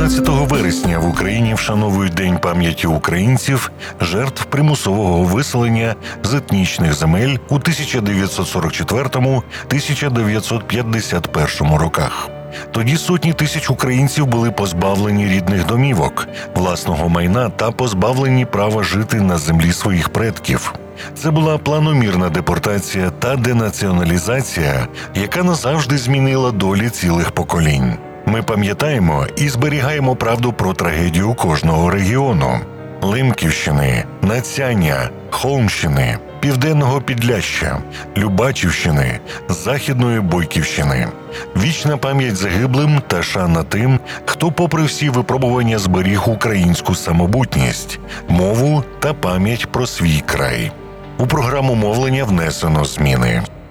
14 вересня в Україні вшановують День пам'яті українців, жертв примусового виселення з етнічних земель у 1944-1951 роках. Тоді сотні тисяч українців були позбавлені рідних домівок, власного майна та позбавлені права жити на землі своїх предків. Це була планомірна депортація та денаціоналізація, яка назавжди змінила долі цілих поколінь. Ми пам'ятаємо і зберігаємо правду про трагедію кожного регіону – Лемківщини, Надсяння, Холмщини, Південного Підляшшя, Любачівщини, Західної Бойківщини. Вічна пам'ять загиблим та шана тим, хто попри всі випробування зберіг українську самобутність, мову та пам'ять про свій край. У програму мовлення внесено зміни.